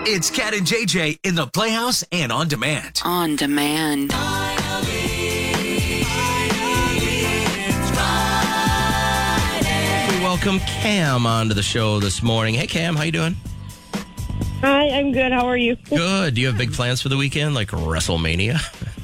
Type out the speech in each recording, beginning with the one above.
It's Cat and JJ in the Playhouse and on demand. On demand. We welcome Cam onto the show this morning. Hey, Cam, how you doing? Hi, I'm good. How are you? Good. Do you have big plans for the weekend, like WrestleMania?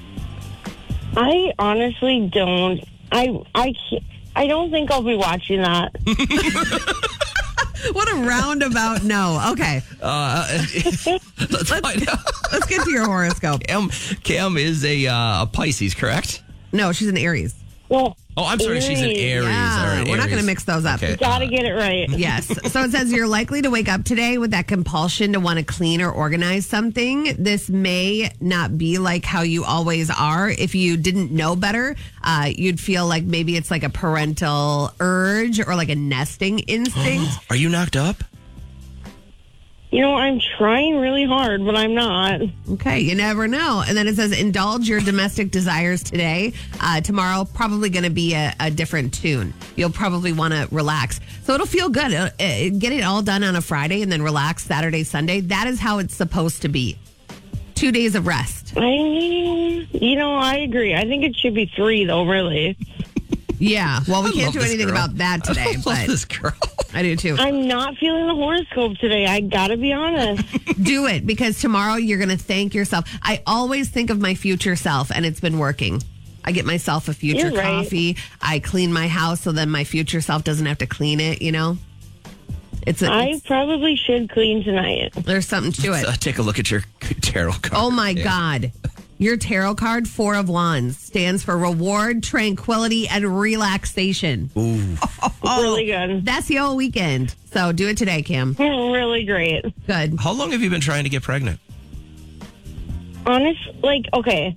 I honestly don't. I don't think I'll be watching that. What a roundabout no. Okay. Let's find out. Let's get to your horoscope. Cam is a Pisces, correct? No, she's an Aries. Well, Oh, I'm sorry, she's an Aries. Yeah, All right, we're not Aries. going to mix those up. Okay. gotta get it right. Yes. So it says you're likely to wake up today with that compulsion to want to clean or organize something. This may not be like how you always are. If you didn't know better, you'd feel like maybe it's like a parental urge or like a nesting instinct. Are you knocked up? You know, I'm trying really hard, but I'm not. Okay, you never know. And then it says indulge your domestic desires today. Tomorrow, probably going to be a different tune. You'll probably want to relax. So it'll feel good. Get it all done on a Friday and then relax Saturday, Sunday. That is how it's supposed to be. 2 days of rest. I agree. I think it should be 3, though, really. Yeah. Well, we I can't love do this anything girl. about that today, I love but this girl. I do too. I'm not feeling the horoscope today. I gotta be honest. Do it because tomorrow you're going to thank yourself. I always think of my future self, and it's been working. I get myself a future You're right. coffee. I clean my house so then my future self doesn't have to clean it, you know? I probably should clean tonight. There's something to it. Take a look at your tarot card. Oh my Yeah. God. Your tarot card, 4 of Wands, stands for reward, tranquility, and relaxation. Ooh. Really good. That's the whole weekend. So do it today, Cam. Really great. Good. How long have you been trying to get pregnant? Okay.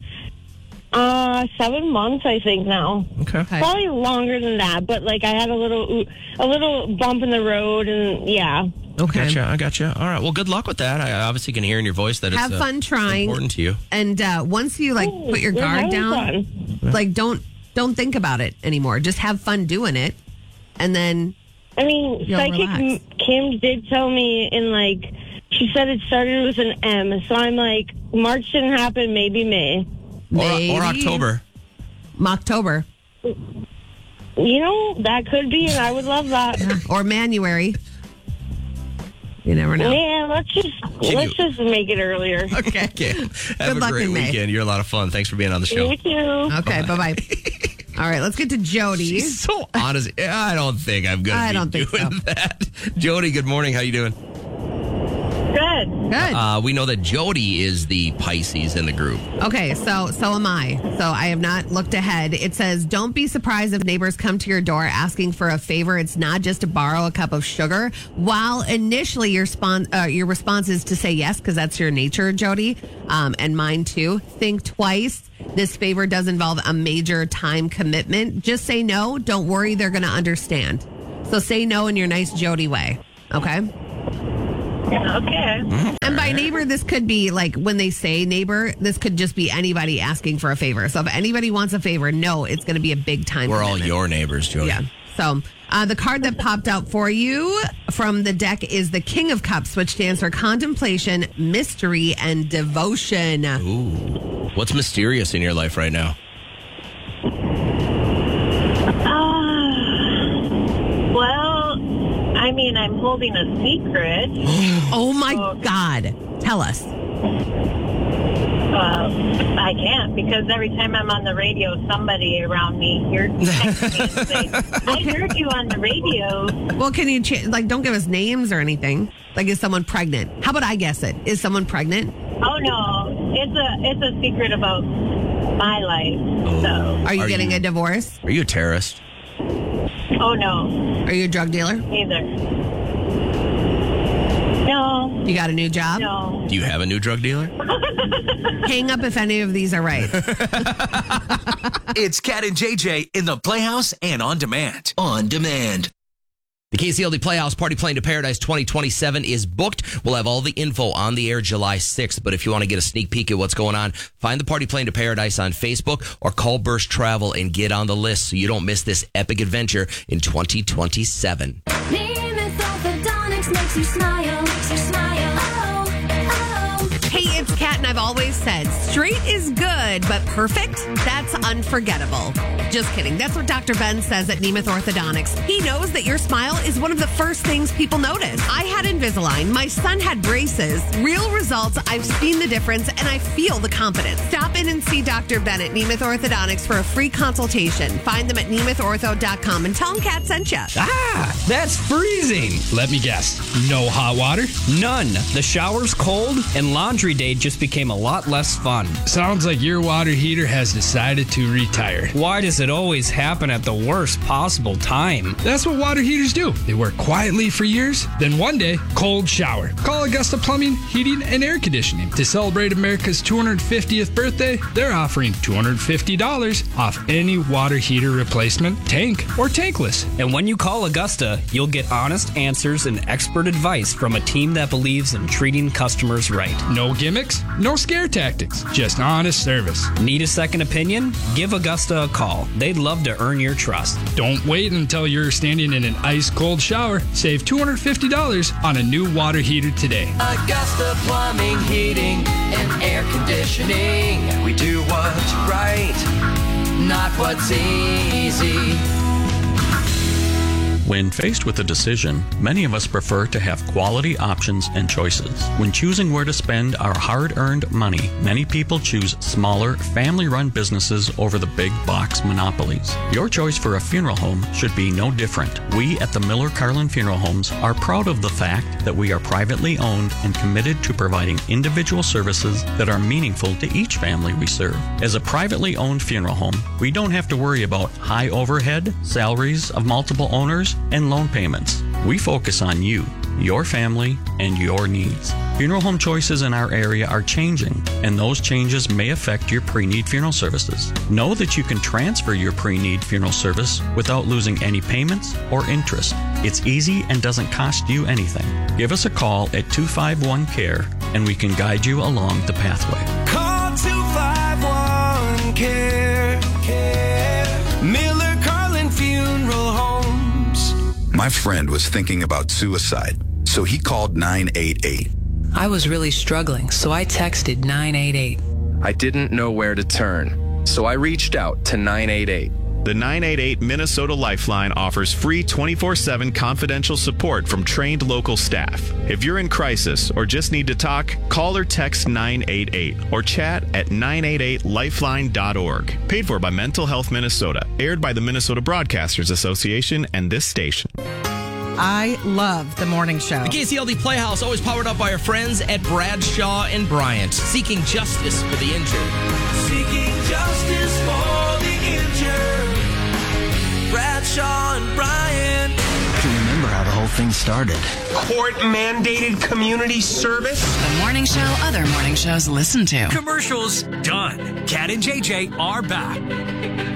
7 months, I think now. Okay. Probably longer than that, but I had a little bump in the road, and yeah. Okay. I gotcha. All right. Well, good luck with that. I obviously can hear in your voice that Have it's fun trying. important to you. And once you put your we're guard having down, fun. don't think about it anymore. Just have fun doing it, and then I mean, You'll Psychic relax. Kim did tell me she said it started with an M, so I'm like, March didn't happen, maybe May. maybe Or October. October, That could be, and I would love that. or Manuary. You never know. Yeah, let's just make it earlier. Okay. Okay. Have Good a luck great in May. weekend. You're a lot of fun. Thanks for being on the show. You too. Okay. Bye bye. All right. Let's get to Jody. She's so honest. I don't think I'm going I to don't be think doing that. Jody, good morning. How you doing? Good. Good. We know that Jody is the Pisces in the group. Okay, so am I. So I have not looked ahead. It says, don't be surprised if neighbors come to your door asking for a favor. It's not just to borrow a cup of sugar. While initially your response is to say yes, because that's your nature, Jody, and mine too. Think twice. This favor does involve a major time commitment. Just say no. Don't worry, they're going to understand. So say no in your nice Jody way. Okay? Okay. And by neighbor, this could be when they say neighbor, this could just be anybody asking for a favor. So if anybody wants a favor, no, it's going to be a big time. We're all commitment. your neighbors, Jody. Yeah. So the card that popped out for you from the deck is the King of Cups, which stands for contemplation, mystery, and devotion. Ooh. What's mysterious in your life right now? I'm holding a secret. Oh my God. Tell us. I can't, because every time I'm on the radio, somebody around me hears me and say, I heard you on the radio. Well, can you don't give us names or anything? Is someone pregnant? How about I guess it? Is someone pregnant? Oh no, it's a secret about my life. So, Are you getting a divorce? Are you a terrorist? oh no, Are you a drug dealer? neither. No, You got a new job? no. Do you have a new drug dealer? Hang up if any of these are right. It's Cat and JJ in the Playhouse and on demand. On demand. The KCLD Playhouse Party Plane to Paradise 2027 is booked. We'll have all the info on the air July 6th. But if you want to get a sneak peek at what's going on, find the Party Plane to Paradise on Facebook or call Burst Travel and get on the list so you don't miss this epic adventure in 2027. Nearmouth Orthodontics makes you smile, makes you smile. Oh, I've always said. Straight is good, but perfect? That's unforgettable. Just kidding. That's what Dr. Ben says at Nemeth Orthodontics. He knows that your smile is one of the first things people notice. I had Invisalign. My son had braces. Real results. I've seen the difference, and I feel the confidence. Stop in and see Dr. Ben at Nemeth Orthodontics for a free consultation. Find them at nemethortho.com and tell them Kat sent you. Ah, that's freezing. Let me guess. No hot water? None. The shower's cold, and laundry day just became a lot less fun. Sounds like your water heater has decided to retire. Why does it always happen at the worst possible time? That's what water heaters do. They work quietly for years, then one day, cold shower. Call Augusta Plumbing, Heating, and Air Conditioning. To celebrate America's 250th birthday, they're offering $250 off any water heater replacement, tank, or tankless. And when you call Augusta, you'll get honest answers and expert advice from a team that believes in treating customers right. No gimmicks, no scare tactics, just honest service. Need a second opinion? Give Augusta a call. They'd love to earn your trust. Don't wait until you're standing in an ice-cold shower. Save $250 on a new water heater today. Augusta Plumbing, Heating, and Air Conditioning. We do what's right, not what's easy. When faced with a decision, many of us prefer to have quality options and choices. When choosing where to spend our hard-earned money, many people choose smaller, family-run businesses over the big box monopolies. Your choice for a funeral home should be no different. We at the Miller Carlin Funeral Homes are proud of the fact that we are privately owned and committed to providing individual services that are meaningful to each family we serve. As a privately owned funeral home, we don't have to worry about high overhead, salaries of multiple owners, and loan payments. We focus on you, your family, and your needs. Funeral home choices in our area are changing, and those changes may affect your pre-need funeral services. Know that you can transfer your pre-need funeral service without losing any payments or interest. It's easy and doesn't cost you anything. Give us a call at 251-CARE, and we can guide you along the pathway. Call 251-CARE. Miller Carlin Funeral Homes. My friend was thinking about suicide, so he called 988. I was really struggling, so I texted 988. I didn't know where to turn, so I reached out to 988. The 988 Minnesota Lifeline offers free 24/7 confidential support from trained local staff. If you're in crisis or just need to talk, call or text 988 or chat at 988lifeline.org. Paid for by Mental Health Minnesota. Aired by the Minnesota Broadcasters Association and this station. I love the morning show. The KCLD Playhouse, always powered up by our friends at Bradshaw and Bryant, seeking justice for the injured. Seeking justice for the injured. Bradshaw and Bryant. I can remember how the whole thing started. Court-mandated community service. The morning show other morning shows listen to. Commercials done. Kat and JJ are back.